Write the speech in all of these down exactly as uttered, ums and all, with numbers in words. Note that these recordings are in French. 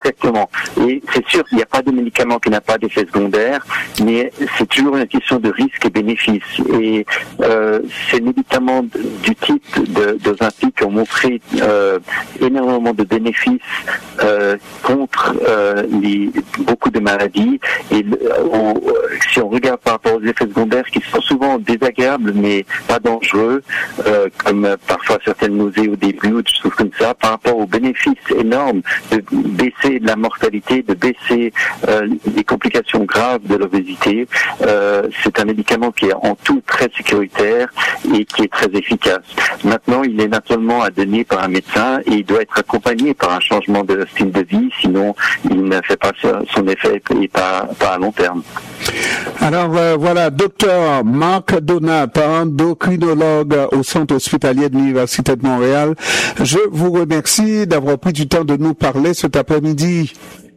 Exactement. Et c'est sûr qu'il n'y a pas de médicament qui n'a pas d'effet secondaire, mais c'est toujours une question de risque et bénéfice. Et euh, ces médicaments du type de, d'Ozempic ont montré euh, énormément de bénéfices euh, contre euh, les, beaucoup de maladies. Et on, si on regarde par rapport aux effets secondaires qui sont souvent désagréables mais pas dangereux, euh, comme parfois certaines nausées au début ou des choses comme ça, par rapport aux bénéfices énormes de baisser la mortalité, de baisser euh, les complications graves de l'obésité, euh, c'est un médicament qui est en tout très sécuritaire et qui est très efficace. Maintenant, il est naturellement à donner par un médecin et il doit être accompagné par un changement de style de vie, sinon il ne fait pas son effet et pas, pas à long terme. Alors euh, voilà, docteur Marc Donat, endocrinologue au Centre hospitalier de l'Université de Montréal. Je vous remercie d'avoir pris du temps de nous parler cet après-midi.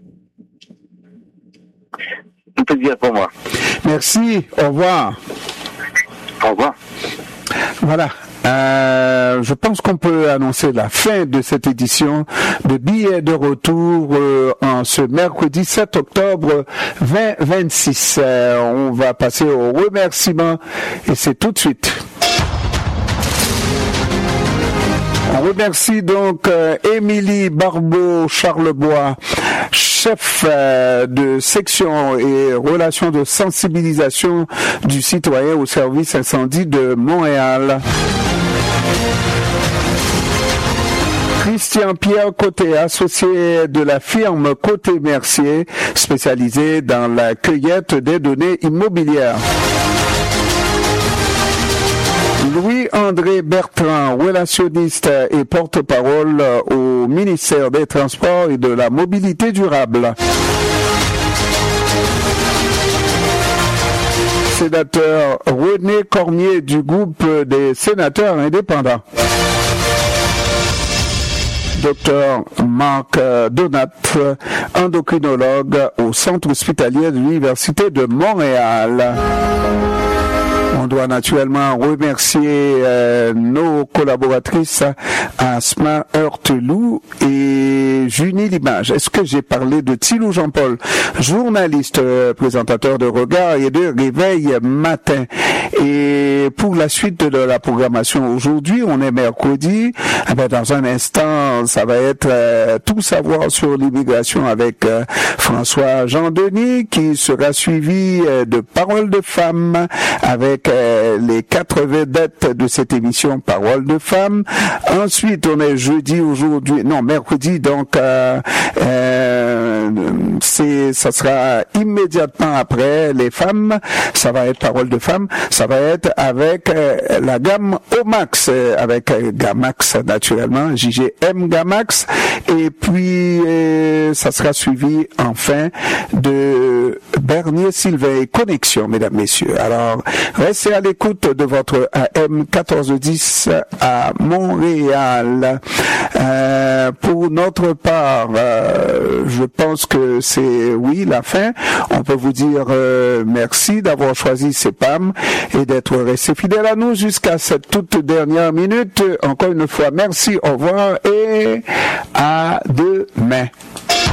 Un plaisir pour moi. Merci, au revoir. Au revoir. Voilà. Euh, je pense qu'on peut annoncer la fin de cette édition de Billets de retour euh, en ce mercredi sept octobre vingt vingt-six. Euh, on va passer aux remerciements et c'est tout de suite. On remercie donc euh, Émilie Barbeau-Charlebois, chef euh, de section et relations de sensibilisation du citoyen au service incendie de Montréal. Christian Pierre Côté, associé de la firme Côté Mercier, spécialisé dans la cueillette des données immobilières. Louis-André Bertrand, relationniste et porte-parole au ministère des Transports et de la Mobilité durable. Sénateur René Cormier du groupe des sénateurs indépendants. Docteur Marc Donat, endocrinologue au Centre hospitalier de l'Université de Montréal. On doit naturellement remercier euh, nos collaboratrices Asma Heurtelou et Junie Limage. Est-ce que j'ai parlé de Thilou Jean-Paul, journaliste, euh, présentateur de Regard et de Réveil Matin. Et pour la suite de la programmation aujourd'hui, on est mercredi. Eh bien, dans un instant, ça va être euh, tout savoir sur l'immigration avec euh, François Jean-Denis, qui sera suivi euh, de Paroles de femmes avec euh, les quatre vedettes de cette émission Paroles de femmes. Ensuite, on est jeudi aujourd'hui, non mercredi, donc euh, euh, c'est ça sera immédiatement après les femmes. Ça va être Paroles de femmes. Ça va être avec euh, la gamme Omax, euh, avec euh, Gamax naturellement, J G M Gamax, et puis euh, ça sera suivi enfin de Bernier Sylvain Connexion, mesdames, messieurs. Alors, restez à l'écoute de votre A M quatorze dix à Montréal. Euh, pour notre part, euh, je pense que c'est, oui, la fin. On peut vous dire euh, merci d'avoir choisi C E P A M et d'être resté fidèle à nous jusqu'à cette toute dernière minute. Encore une fois, merci, au revoir et à demain.